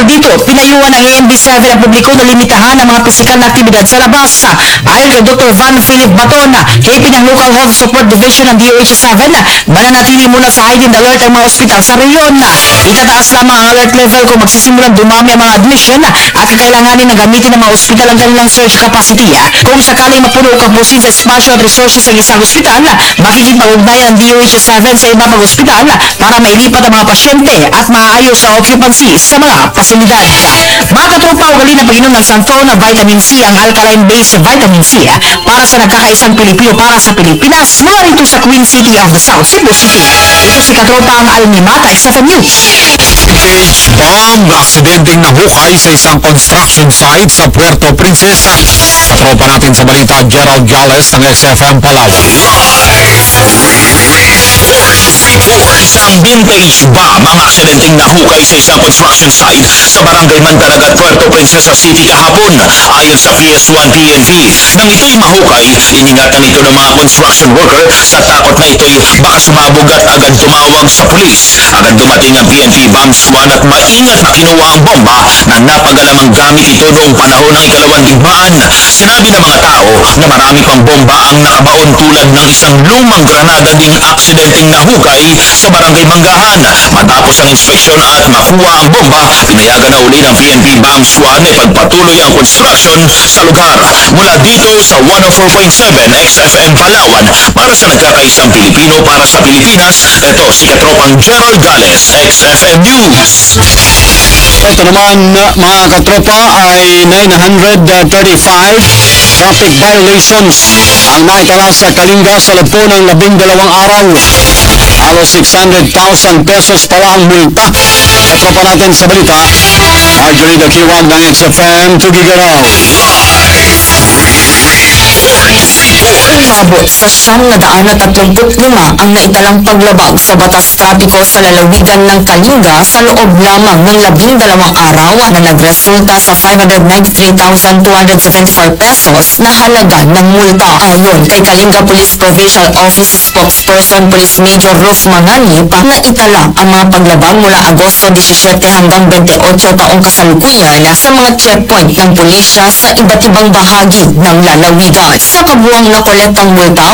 dito, pinayuhan ng ANB7 ang publiko na limitahan ang mga pisikal na aktibidad sa labas. Ayon kay Dr. Van Philip Batona, hepe ng Local Health Support Division ng DOH7, mananatili muna sa heightened alert ang mga ospital sa reyon. Itataas lamang ang alert level kung magsisimulang dumami ang mga admission at kakailanganin na gamitin ng mga ospital ang kanilang surge capacity. Kung sakaling mapuno o kapusin sa espasyo at resources sa isang ospital, makikipag-ugnayan ng DOH7 sa iba pang ospital para mailipat ang mga pasyente at maayos ang occupancy sa mga pasilidad. Mga katropa, ugali na pag-inom ng Santon na vitamin C ang alkaline-based vitamin C para sa nagkakaisang Pilipino para sa Pilipinas mula rito sa Queen City of the South, Cebu City. Ito si katropa ang Almimata XFM News. Pang aksidenteng nahukay sa isang construction site sa Puerto Princesa. Katropa natin sa balita, Gerald Gales ng XFM Palawan. Isang vintage bomb ang aksidenteng nahukay sa isang construction site sa Barangay Mandaragat, Puerto Princesa City kahapon. Ayon sa PS1 PNP, nang ito'y mahukay, iningatan ito ng mga construction worker sa takot na ito'y baka sumabog at agad tumawag sa pulis. Agad dumating ang PNP bomb squad at maingat na kinuha ang bomba na napagalamang gamit ito noong panahon ng ikalawang digmaan. Sinabi ng mga tao na marami pang bomba ang nakabaon tulad ng isang lumang granada ding aksidenteng nahukay sa Barangay Manggahan. Matapos ang inspeksyon at makuha ang bomba, pinayagan na uli ng PNP bomb squad na ipagpatuloy ang construction sa lugar. Mula dito sa 104.7 XFM Palawan, para sa nagkakaisang Pilipino para sa Pilipinas, ito si Katropang Gerald Gales, XFM News. Ito naman mga katropa ay 935 traffic violations ang naitala sa Kalinga sa loob po ng 12 araw. Halos 600,000 pesos pala ang multa. Katropa natin sa balita, Marjorie Dakiwag ng XFM Tugigaraw. Umabot sa 935 ang naitalang paglabag sa batas trapiko sa lalawigan ng Kalinga sa loob lamang ng 12 araw na nagresulta sa 593,274 pesos na halaga ng multa. Ayon kay Kalinga Police Provincial Office Spokesperson Police Major Ruth Manganip, na itala ang mga paglabag mula Agosto 17 hanggang 28 taong kasalukuyan sa mga checkpoint ng pulisya sa iba't ibang bahagi ng lalawigan. Sa kabuang nakolektang multa,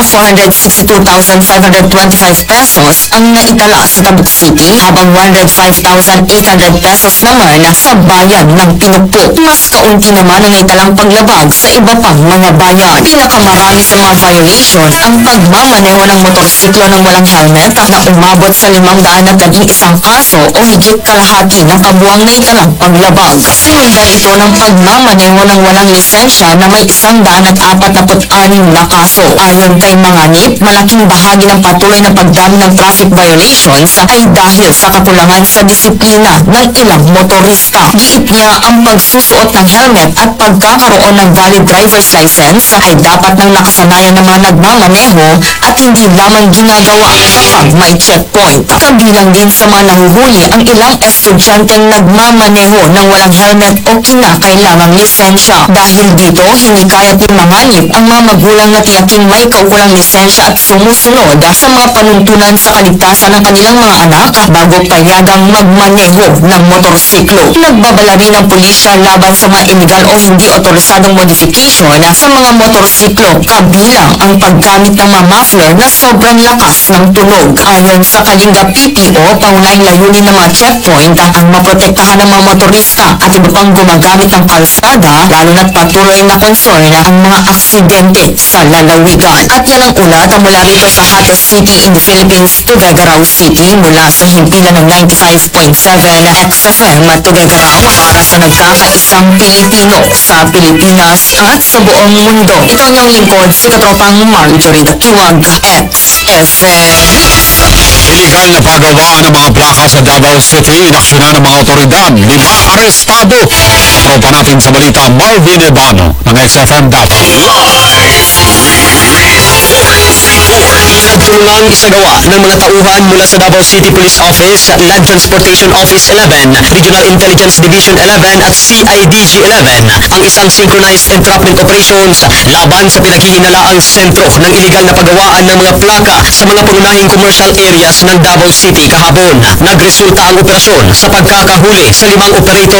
462,525 pesos ang naitala sa Tabuk City, habang 105,800 pesos naman sa bayan ng Pinugpo. Mas kaunti naman ang naitalang paglabag sa iba pang mga bayan. Pinakamarami sa mga violation ang pagmamaneho ng motorsiklo ng walang helmet na umabot sa 511 kaso o higit kalahati ng kabuang naitalang paglabag. Sinundan ito ng pagmamaneho ng walang lisensya na may 146 na kaso. Ayon kay Manganip, malaking bahagi ng patuloy na pagdami ng traffic violations ay dahil sa kakulangan sa disiplina ng ilang motorista. Giit niya ang pagsusuot ng helmet at pagkakaroon ng valid driver's license ay dapat nang nakasanayan ng mga nagmamaneho at hindi lamang ginagawa kapag may checkpoint. Kabilang din sa mga nahuhuli ang ilang estudyanteng nagmamaneho ng walang helmet o kinakailangang lisensya. Dahil dito, hinikayat ni Manganip ang mga magulang na tiyaking may kaukulang lisensya at sumusunod sa mga panuntunan sa kaligtasan ng kanilang mga anak bago payagang magmaneho ng motorsiklo. Nagbabala rin ang pulisya laban sa mga illegal o hindi otorisadong modification sa mga motorsiklo, kabilang ang paggamit ng mga muffler na sobrang lakas ng tunog. Ayon sa Kalinga PPO, pangunahing layunin ng mga checkpoint ang maprotektahan ng mga motorista at iba pang gumagamit ng kalsada, lalo na't patuloy na concern ang mga aksidente sa lalawigan. At yan ang ulat mula rito sa hottest city in the Philippines, Tuguegarao City, mula sa himpilan ng 95.7 XFM at Tuguegarao para sa nagkakaisang Pilipino sa Pilipinas at sa buong mundo. Ito ang iyong lingkod, si Katropang Marjorie Dakiwag, XFM. Illegal na pagawaan ng mga plaka sa Davao City, inaksyonan ng mga otoridad, 5 arestado. Katropa natin sa balita, Marvin Ebano ng XFM Davao. Nagtulungang isagawa ng mga tauhan mula sa Davao City Police Office, Land Transportation Office 11, Regional Intelligence Division 11 at CIDG 11 ang isang synchronized entrapment operations laban sa pinaghihinalaang sentro ng iligal na pagawaan ng mga plaka sa mga pangunahing commercial areas ng Davao City kahapon. Nagresulta ang operasyon sa pagkakahuli sa 5 operator